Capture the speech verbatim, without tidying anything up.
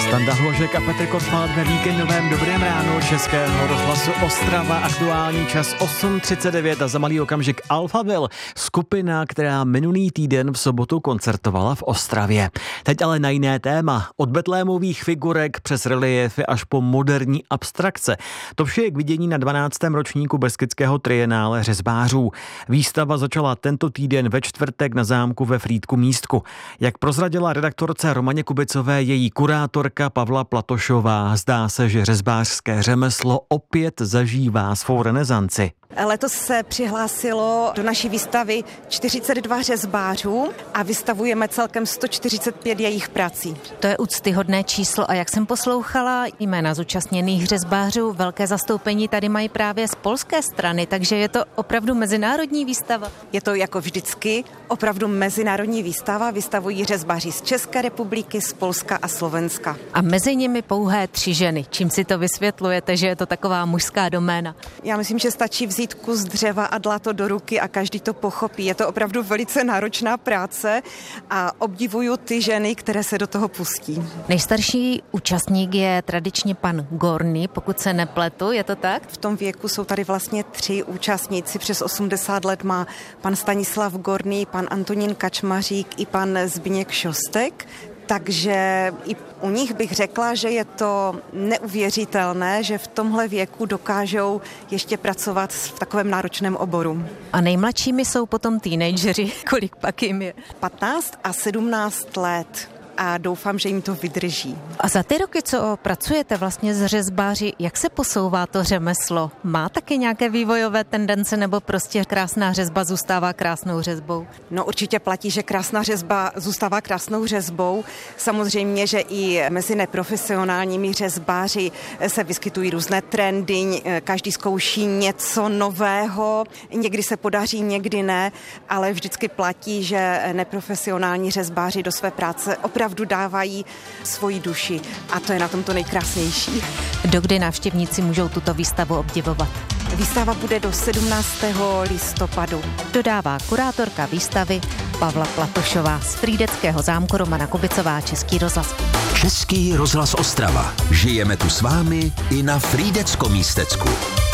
Standa Hložek a Petr Kotwald ve víkendovém Dobrém ráno Českého rozhlasu Ostrava. Aktuální čas osm třicet devět a za malý okamžik Alphaville, skupina, která minulý týden v sobotu koncertovala v Ostravě. Teď ale na jiné téma. Od betlémových figurek přes reliefy až po moderní abstrakce. To vše je k vidění na dvanáctém ročníku Beskydského trienále řezbářů. Výstava začala tento týden ve čtvrtek na zámku ve Frýdku Místku. Jak prozradila redaktorce Romaně Kubicové její kurátorka Pavla Platošová, zdá se, že řezbářské řemeslo opět zažívá svou renesanci. Letos se přihlásilo do naší výstavy čtyřicet dva řezbářů a vystavujeme celkem sto čtyřicet pět jejich prací. To je úctyhodné číslo a jak jsem poslouchala jména zúčastněných řezbářů, velké zastoupení tady mají právě z polské strany, takže je to opravdu mezinárodní výstava. Je to jako vždycky opravdu mezinárodní výstava, vystavují řezbáři z České republiky, z Polska a Slovenska. A mezi nimi pouhé tři ženy. Čím si to vysvětlujete, že je to taková mužská doména? Já myslím, že stačí vzít kus dřeva a dát to do ruky a každý to pochopí. Je to opravdu velice náročná práce a obdivuju ty ženy, které se do toho pustí. Nejstarší účastník je tradičně pan Gorný, pokud se nepletu, je to tak? V tom věku jsou tady vlastně tři účastníci. Přes osmdesát let má pan Stanislav Gorný, pan Antonín Kačmařík i pan Zbyněk Šostek. Takže i u nich bych řekla, že je to neuvěřitelné, že v tomhle věku dokážou ještě pracovat v takovém náročném oboru. A nejmladšími jsou potom teenageři. Kolik pak jim je? patnáct a sedmnáct let. A doufám, že jim to vydrží. A za ty roky, co pracujete vlastně s řezbáři, jak se posouvá to řemeslo? Má taky nějaké vývojové tendence nebo prostě krásná řezba zůstává krásnou řezbou? No určitě platí, že krásná řezba zůstává krásnou řezbou. Samozřejmě, že i mezi neprofesionálními řezbáři se vyskytují různé trendy, každý zkouší něco nového, někdy se podaří, někdy ne, ale vždycky platí, že neprofesionální řezbáři do své práce opravdu opravdu dávají svoji duši a to je na tom to nejkrásnější. Dokdy návštěvníci můžou tuto výstavu obdivovat? Výstava bude do sedmnáctého listopadu. Dodává kurátorka výstavy Pavla Platošová z Frýdeckého zámku Romana Kubicová, Český rozhlas. Český rozhlas Ostrava. Žijeme tu s vámi i na Frýdeckom místecku.